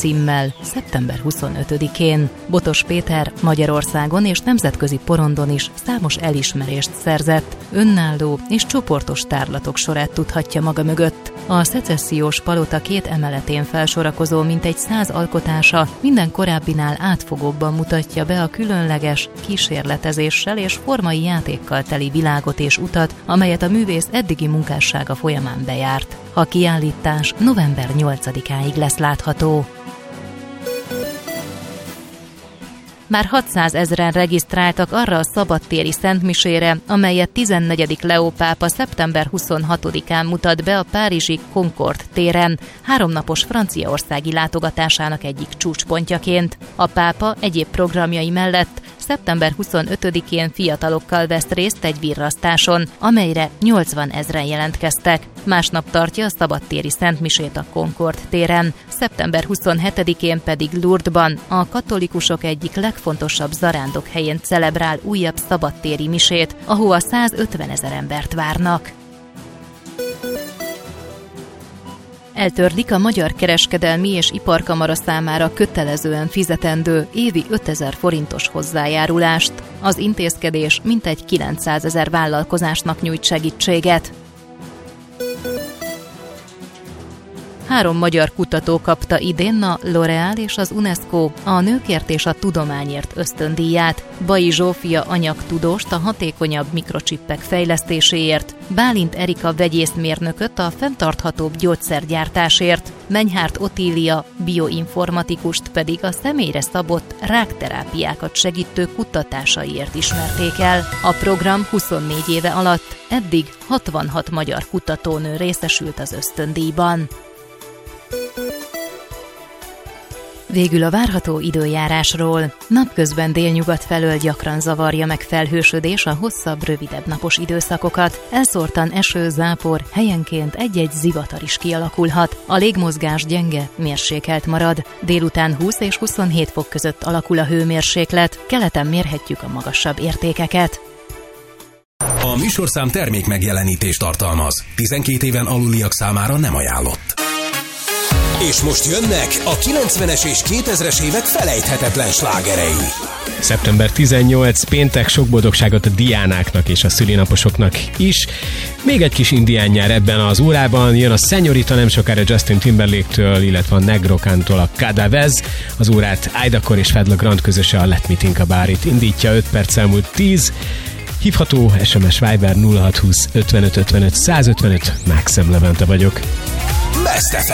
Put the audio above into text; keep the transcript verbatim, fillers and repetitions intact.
címmel szeptember huszonötödikén. Botos Péter Magyarországon és nemzetközi porondon is számos elismerést szerzett, önálló és csoportos tárlatok sorát tudhatja maga mögött. A Szecessziós Palota két emeletén felsorakozó mintegy száz alkotása minden korábbinál átfogóbban mutatja be a különleges, kísérletezéssel és formai játékkal teli világot és utat, amelyet a művész eddigi munkássága folyamán bejárt. A kiállítás november nyolcadikáig lesz látható. Már hatszázezren regisztráltak arra a szabadtéri szentmisére, amelyet tizennegyedik Leó pápa szeptember huszonhatodikán mutat be a párizsi Concorde téren, háromnapos franciaországi látogatásának egyik csúcspontjaként. A pápa egyéb programjai mellett szeptember huszonötödikén fiatalokkal vesz részt egy virrasztáson, amelyre nyolcvanezren jelentkeztek. Másnap tartja a szabadtéri szentmisét a Concorde téren, szeptember huszonhetedikén pedig Lourdesban, a katolikusok egyik legfontosabb zarándok helyén celebrál újabb szabadtéri misét, ahova százötvenezer embert várnak. Eltörlik a Magyar Kereskedelmi és Iparkamara számára kötelezően fizetendő évi ötezer forintos hozzájárulást. Az intézkedés mintegy kilencszázezer vállalkozásnak nyújt segítséget. Három magyar kutató kapta idén a L'Oréal és az UNESCO a nőkért és a tudományért ösztöndíját. Bai Zsófia anyagtudóst a hatékonyabb mikrocsippek fejlesztéséért, Bálint Erika vegyészmérnököt a fenntarthatóbb gyógyszergyártásért, Menyhárt Otília bioinformatikust pedig a személyre szabott rákterápiákat segítő kutatásaiért ismerték el. A program huszonnégy éve alatt eddig hatvanhat magyar kutatónő részesült az ösztöndíjban. Végül a várható időjárásról. Napközben délnyugat felől gyakran zavarja meg felhősödés a hosszabb, rövidebb napos időszakokat. Elszórtan eső, zápor, helyenként egy-egy zivatar is kialakulhat. A légmozgás gyenge, mérsékelt marad. Délután húsz és huszonhét fok között alakul a hőmérséklet. Keleten mérhetjük a magasabb értékeket. A műsorszám termék megjelenítést tartalmaz. tizenkét éven aluliak számára nem ajánlott. És most jönnek a kilencvenes és kétezres évek felejthetetlen slágerei. szeptember tizennyolcadika péntek, sok boldogságot a Diánáknak és a szülinaposoknak is. Még egy kis indián nyár ebben az órában, jön a Señorita nem sokára Justin Timberlake-től, illetve a Negrokantól a Cadavez. Az órát Aidakor és Fedla Grant közöse a Let Me Think About It indítja, öt perc elmúlt tíz. Hívható es em es Viber nulla hat húsz ötvenöt ötvenöt százötvenöt, Mákszem Levente vagyok. Best ef